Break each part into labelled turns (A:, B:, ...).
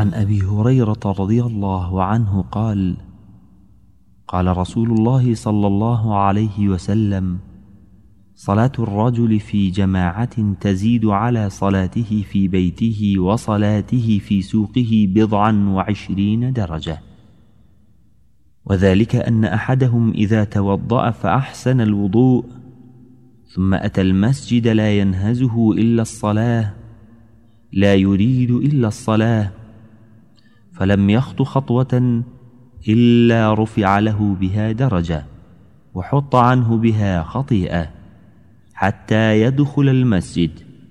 A: عن أبي هريرة رضي الله عنه قال: قال رسول الله صلى الله عليه وسلم: صلاة الرجل في جماعة تزيد على صلاته في بيته وصلاته في سوقه 27 درجة، وذلك أن أحدهم إذا توضأ فأحسن الوضوء ثم أتى المسجد لا ينهزه إلا الصلاة، لا يريد إلا الصلاة، فلم يخط خطوة إلا رفع له بها درجة وحط عنه بها خطيئة حتى يدخل المسجد،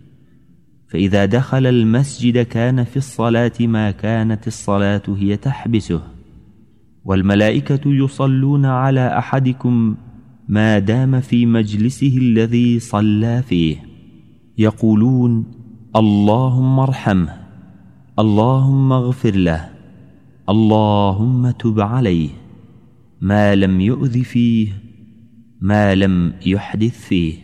A: فإذا دخل المسجد كان في الصلاة ما كانت الصلاة هي تحبسه، والملائكة يصلون على أحدكم ما دام في مجلسه الذي صلى فيه، يقولون: اللهم ارحمه، اللهم اغفر له، اللهم تب عليه، ما لم يؤذ فيه، ما لم يحدث فيه.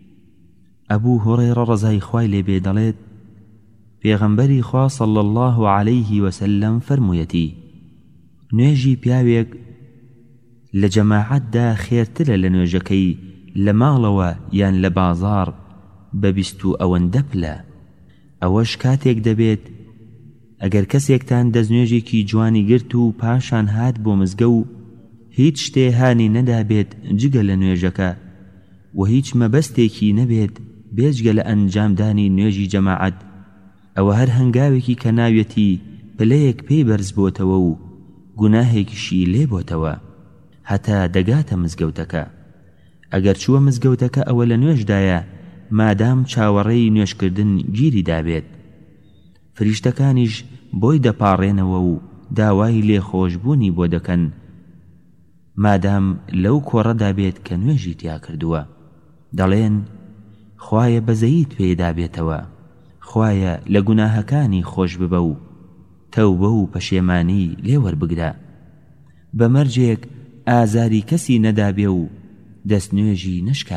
A: أبو هريرة رضي خوای لێ بێ دەڵێت: پێغەمبەری خوا صلى الله عليه وسلم فەرموویەتی: نوێژی پیاوێک لە جەماعەتدا خێرترە لە نوێژەکەی لە ماڵەوە یان لە بازاڕ بە 20 ئەوەندە پلە. ئەوەش کاتێک دەبێت ئەگەر کەسێکتان دەستنوێژێکی جوانی گرت و پاشان هات بۆ مزگە و هیچ شتێ هانی نەدابێت جگە لە نوێژەکە و هیچ مەبەستێکی نەبێت بێجگە لە ئەنجامدانی نوێژی جەماعەت، ئەوە هەر هەنگاوێکی کە ناوێتی پلەیەک پێی بەرز بۆتەوە و گوناهێکیشی لێ بۆتەوە هەتا دەگاتە مزگەوتەکە. ئەگەر چووە مزگەوتەکە ئەوە لە نوێژدایە مادام چاوەڕێی نوێژکردن گیری دابێت، فریشتەکانیش بۆی دەپاڕێنەوە و داوای لێخۆشبوونی بۆ دەکەن مادام لەو کۆڕەدا بێت کە نوێژی تیا کردووە. دەڵێن: خوایە بەزەییت پێدا بێتەوە، خوایە لە گوناهەکانی خۆش ببە و تەوبە و پەشێمانی لێ وەربگرە، بە مەرجێک ئازاری کەسی نەدابێ و دەستنوێژی نشکا.